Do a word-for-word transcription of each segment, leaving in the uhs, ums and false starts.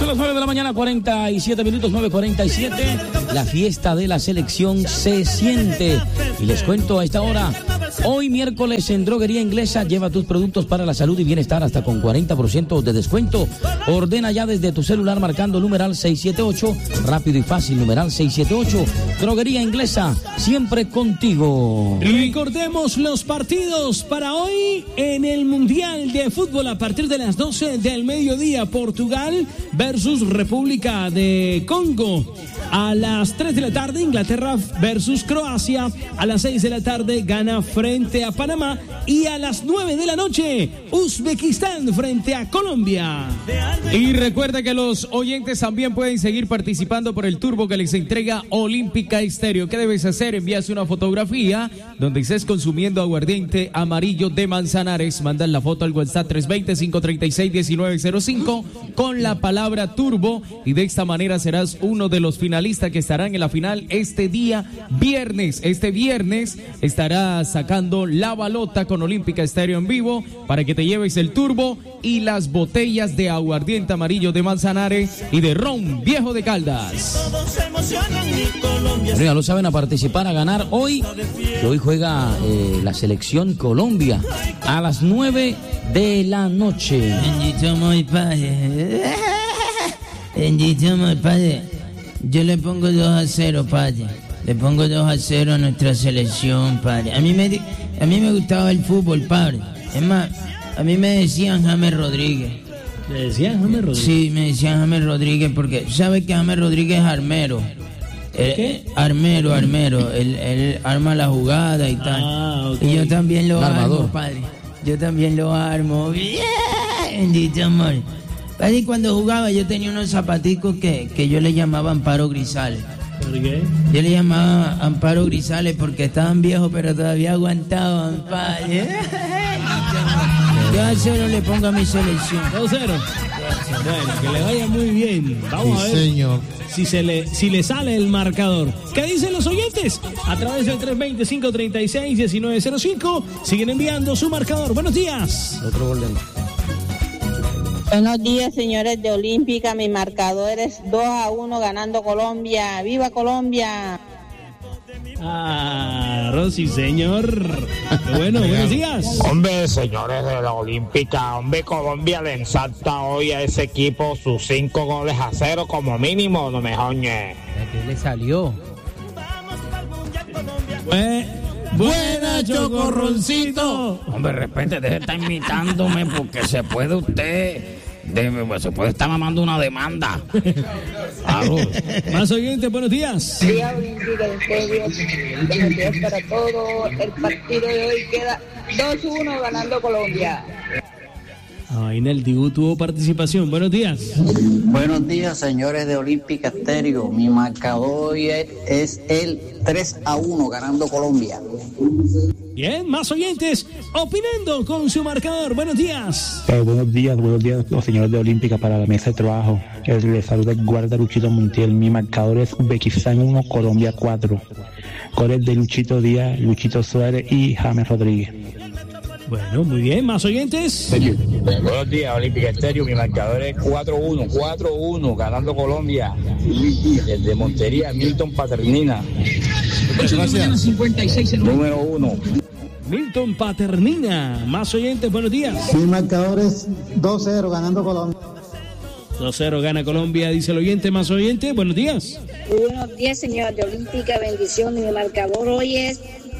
Son las nueve de la mañana, cuarenta y siete minutos, nueve cuarenta y siete. La fiesta de la selección se siente. Y les cuento a esta hora, hoy miércoles en Droguería Inglesa, lleva tus productos para la salud y bienestar hasta con cuarenta por ciento de descuento. Ordena ya desde tu celular marcando numeral seiscientos setenta y ocho. Rápido y fácil, numeral seiscientos setenta y ocho. Droguería Inglesa, siempre contigo. Recordemos los partidos para hoy en el Mundial de Fútbol a partir de las doce del mediodía. Portugal versus República de Congo. A las tres de la tarde, Inglaterra versus Croacia. A las seis de la tarde, Ghana frente a Panamá. Y a las nueve de la noche, Uzbekistán frente a Colombia. Y recuerda que los oyentes también pueden seguir participando por el turbo que les entrega Olímpica Estéreo. ¿Qué debes hacer? Envías una fotografía donde estés consumiendo aguardiente amarillo de Manzanares. Mandas la foto al WhatsApp tres dos cero, cinco tres seis, uno nueve cero cinco con la palabra turbo. Y de esta manera serás uno de los finalistas que estarán en la final este día viernes. Este viernes estará sacando la balota con Olímpica Estéreo en vivo para que te lleves el turbo y las botellas de aguardiente amarillo de Manzanares y de ron viejo de Caldas. Bueno, ya lo saben, a participar, a ganar hoy, que hoy juega eh, la selección Colombia a las nueve de la noche. Bendito muy padre. Bendito muy padre. Yo le pongo dos a cero, padre. Le pongo dos a cero a nuestra selección, padre. A mí me, a mí me gustaba el fútbol, padre. Es más, a mí me decían James Rodríguez. ¿Le decían James Rodríguez? Sí, me decían James Rodríguez porque ¿sabe que James Rodríguez es armero? ¿Qué? Armero, armero. Él, él arma la jugada y tal. Ah, okay. Y yo también lo Armador. armo, padre. Yo también lo armo. Yeah, bendito amor. Padre, cuando jugaba yo tenía unos zapaticos que, que yo le llamaba Amparo Grisales. ¿Por qué? Yo le llamaba Amparo Grisales porque estaban viejos pero todavía aguantaban, padre. Yo a cero le pongo a mi selección. dos cero. Bueno, que le vaya muy bien. Vamos Sí, a ver señor. si se le si le sale el marcador. ¿Qué dicen los oyentes? A través del tres dos cero, cinco tres seis, uno nueve cero cinco siguen enviando su marcador. Buenos días. Otro gol de... Buenos días, señores de Olímpica. Mi marcador es dos a uno ganando Colombia. ¡Viva Colombia! Ah, Rosy, señor. Qué bueno, buenos días. Hombre, señores de la Olímpica, hombre, Colombia le ensarta hoy a ese equipo sus cinco goles a cero como mínimo, no me joñe. ¿Qué le salió? Bue- Buena, Chocorroncito. Hombre, de repente deje de estar imitándome porque se puede usted, de, se puede estar mamando una demanda. Claro. Más oyentes, buenos días. Día Olímpica de Serio. Buenos días para todos. El partido de hoy queda dos uno ganando Colombia. Ah, Ineldi tuvo participación. Buenos días. Buenos días, señores de Olímpica Estéreo. Mi marcador hoy es, es el tres a uno ganando Colombia. Bien, más oyentes opinando con su marcador. Buenos días. Eh, buenos días, buenos días, los señores de Olímpica para la mesa de trabajo. El les saluda el guarda Luchito Montiel. Mi marcador es Uzbekistán uno, Colombia cuatro. Goles de Luchito Díaz, Luchito Suárez y James Rodríguez. Bueno, muy bien, más oyentes. Buenos días, Olímpica Estéreo, mi marcador es cuatro uno, cuatro uno ganando Colombia. Desde Montería, Milton Paternina. Gracias. Número uno. Milton Paternina. Más oyentes, buenos días. Mi marcador es dos cero ganando Colombia. dos cero gana Colombia, dice el oyente. Más oyente, buenos días. Buenos días, señor de Olímpica. Bendiciones. Mi marcador hoy es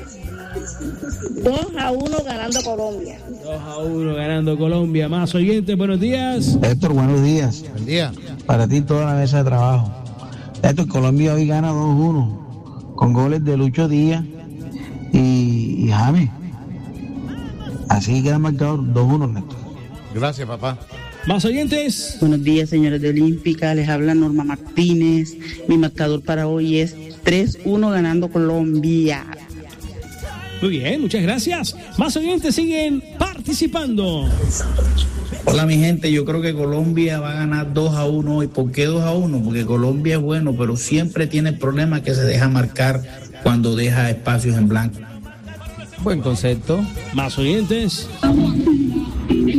dos a uno ganando Colombia. dos a uno ganando Colombia. Más oyentes, buenos días. Héctor, buenos días. Buen día. Para ti toda la mesa de trabajo. Héctor, Colombia hoy gana dos uno con goles de Lucho Díaz y, y James. Así queda el marcador dos uno, Néstor. Gracias, papá. Más oyentes. Buenos días, señores de Olímpica. Les habla Norma Martínez. Mi marcador para hoy es tres uno ganando Colombia. Muy bien, muchas gracias. Más oyentes siguen participando. Hola, mi gente. Yo creo que Colombia va a ganar dos a uno hoy. ¿Por qué dos a uno? Porque Colombia es bueno, pero siempre tiene el problema que se deja marcar cuando deja espacios en blanco. Buen concepto. Más oyentes.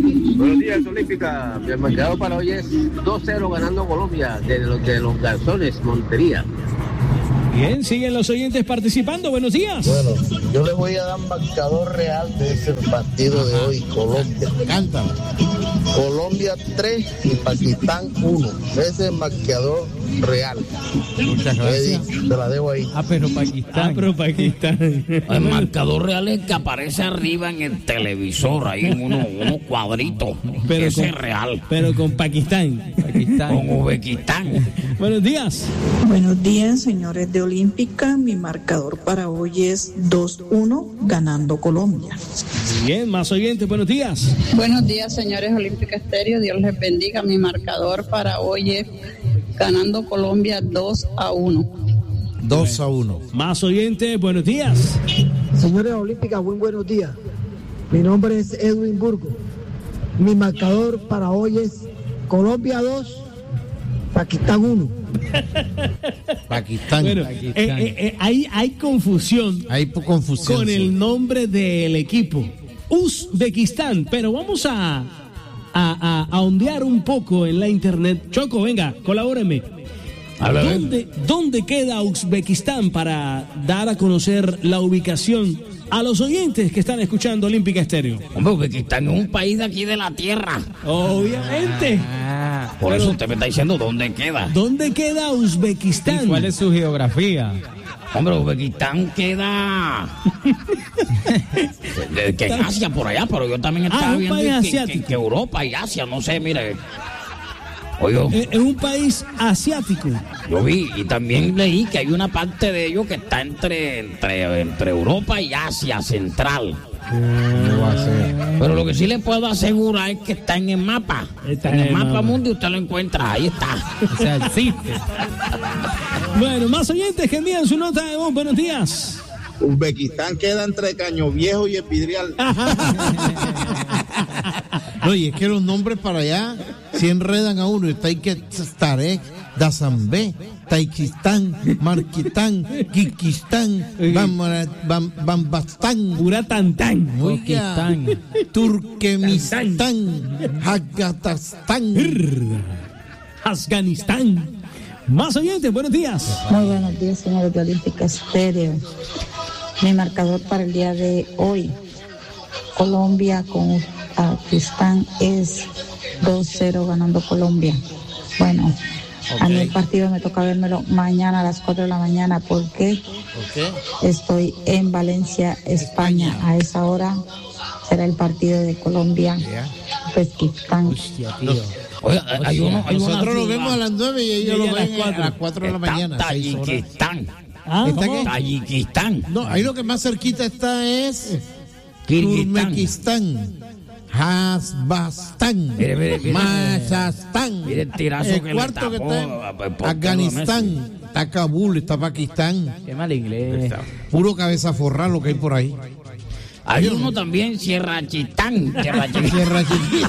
Buenos días, Olímpica. El marcador para hoy es dos cero ganando Colombia de los, de los Garzones, Montería. Bien, siguen los oyentes participando. Buenos días. Bueno, yo le voy a dar marcador real de ese partido de hoy, Colombia. Cántalo. Colombia tres y Pakistán uno. Ese es el marcador real. Muchas gracias. Eddie, te la debo ahí. Ah, pero Pakistán. Ah, pero Pakistán. El marcador real es que aparece arriba en el televisor, ahí en unos uno cuadritos. Pero Ese con, es real. Pero con Pakistán. Pakistán. Con Uzbekistán. Buenos días. Buenos días, señores de Olímpica. Mi marcador para hoy es dos uno ganando Colombia. Bien, más oyentes. Buenos días. Buenos días, señores Olímpica Estéreo. Dios les bendiga. Mi marcador para hoy es ganando Colombia dos a uno. dos a uno. Más oyentes. Buenos días. Señores Olímpica, buen buenos días. Mi nombre es Edwin Burgo. Mi marcador para hoy es Colombia dos, Pakistán uno. Pakistán. Bueno, Pakistán. Eh, eh, eh, hay, hay confusión. Hay confusión. Con sí. el nombre del equipo. Uzbekistán. Pero vamos a, a, a, a ondear un poco en la internet. Choco, venga, colabóreme. ¿Dónde, ¿Dónde queda Uzbekistán para dar a conocer la ubicación a los oyentes que están escuchando Olímpica Estéreo? Hombre, Uzbekistán es un país de aquí de la tierra. Obviamente. Ah, por Pero, eso usted me está diciendo dónde queda. ¿Dónde queda Uzbekistán? ¿Y cuál es su geografía? Hombre, Uzbekistán queda de, que en Asia por allá, pero yo también estaba ah, viendo que, que, que Europa y Asia, no sé, mire. Oye, es, es un país asiático. Yo vi y también leí que hay una parte de ellos que está entre, entre, entre Europa y Asia Central. No va a ser. Pero lo que sí le puedo asegurar es que está en el mapa. Está en el, el mapa, mapa mundo y usted lo encuentra, ahí está. O sea, existe. Bueno, más oyentes que envían su nota de voz. Buenos días. Uzbekistán queda entre Caño Viejo y Epidrial. No, y es que los nombres para allá se enredan a uno. Está ahí que Tarek, Dazambé, Taikistán, Marquistán, Kikistán, Bambastán, Uratantán, Turkmenistán, Hagatastán, Afganistán. Más oyentes, buenos días. Muy buenos días, señores de Olímpica Estéreo. Mi marcador para el día de hoy, Colombia con Pakistán, es dos cero ganando Colombia. Bueno, okay. A mí el partido me toca vérmelo mañana a las cuatro de la mañana porque okay. estoy en Valencia, España. A esa hora será el partido de Colombia, yeah. Pakistán. Hostia, tío. Oye, hay uno, hay nosotros lo vemos a las nueve y ellos lo ven a las cuatro de la mañana. Tayikistán. ¿Ah? ¿Está qué? Tayikistán. No, ahí lo que más cerquita está es Turkmenistán, Hazbastán, Mazastán. Mire el tirazo el que cuarto le que tapó, está Afganistán, está Kabul, está Pakistán. Qué mal inglés. Puro cabeza forrada lo que hay por ahí. Hay uno también, Sierra Chitán. Sierra Sierra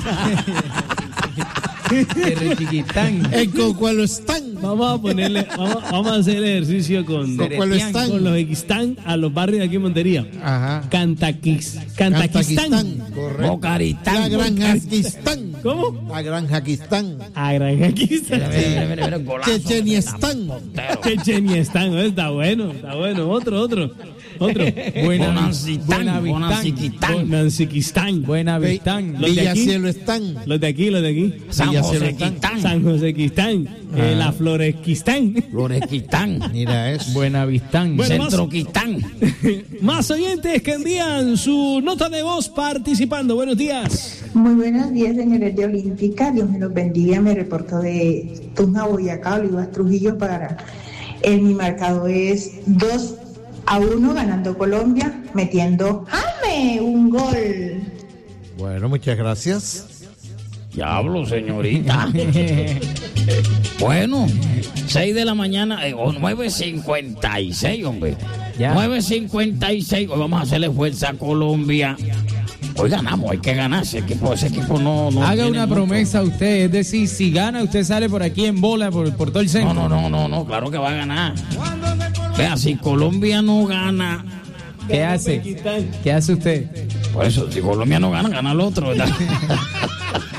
Chiquitán. El Cocualostán. Vamos a ponerle, vamos, vamos a hacer el ejercicio con, con los Equistán a los barrios de aquí en Montería. Ajá. Cantaquis, Cantaquistán. Correcto. Bocaristán. La Granjaquistán. ¿Cómo? La Granjaquistán. A Granjaquistán. Checheniestán. Checheniestán. Está bueno, está bueno. Otro, otro. Otro. Buenavistán. Buenavistán. Buenavistán. Villacielo están. Los de aquí, los de aquí. San Josequistán. San Josequistán. Eh, la Floresquistán. Floresquistán. Mira eso. Buenavistán. Bueno, Centroquistán. Más oyentes que envían su nota de voz participando. Buenos días. Muy buenos días, señores de Olímpica. Dios me los bendiga. Me reporto de Tunja, Boyacá, Olivas, Trujillo, para el, mi marcado es dos a uno ganando Colombia, metiendo ¡Jame! Un gol. Bueno, muchas gracias. Diablo, señorita. Bueno, seis de la mañana, eh, o nueve cincuenta y seis, hombre. Ya. nueve cincuenta y seis, hoy vamos a hacerle fuerza a Colombia. Hoy ganamos, hay que ganar. Ese equipo, ese equipo no, no haga una mucho. promesa a usted, es decir, si gana, usted sale por aquí en bola, por, por todo el centro. No, no, no, no, no, claro que va a ganar. Vea, si Colombia no gana, ¿qué hace? ¿Qué hace usted? Por eso, si Colombia no gana, gana el otro, ¿verdad?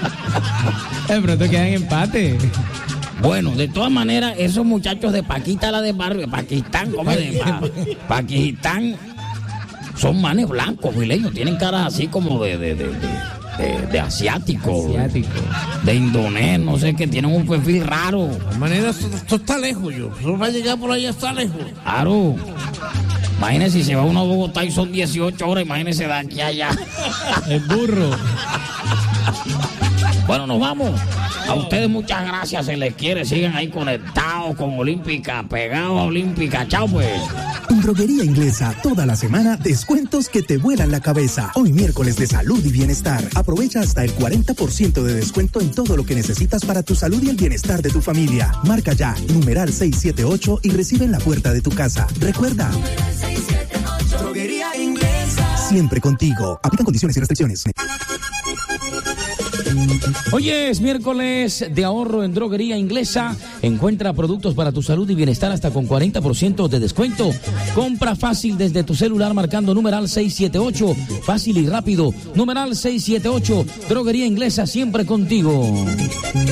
De pronto quedan empate. Bueno, de todas maneras, esos muchachos de Paquita, la de barrio, de Pakistán, ¿cómo es? De Pa- Pakistán, son manes blancos, fileños, tienen caras así como de, de, de, de, de, de asiático, Asiático. de indonés, no sé, que tienen un perfil raro. De manera, esto, esto está lejos, yo. Eso va a llegar por allá, está lejos. Claro. Imagínese si se va uno a Bogotá y son dieciocho horas, imagínese de aquí a allá. El burro. Bueno, nos vamos. A ustedes muchas gracias, se les quiere, sigan ahí conectados con Olímpica, pegados a Olímpica. Chao pues. En Droguería Inglesa, toda la semana, descuentos que te vuelan la cabeza. Hoy miércoles de salud y bienestar. Aprovecha hasta el cuarenta por ciento de descuento en todo lo que necesitas para tu salud y el bienestar de tu familia. Marca ya, numeral seiscientos setenta y ocho y recibe en la puerta de tu casa. Recuerda. Droguería Inglesa. Siempre contigo. Aplican condiciones y restricciones. Hoy es miércoles de ahorro en Droguería Inglesa. Encuentra productos para tu salud y bienestar hasta con cuarenta por ciento de descuento. Compra fácil desde tu celular marcando numeral seiscientos setenta y ocho. Fácil y rápido. Numeral seiscientos setenta y ocho. Droguería Inglesa, siempre contigo.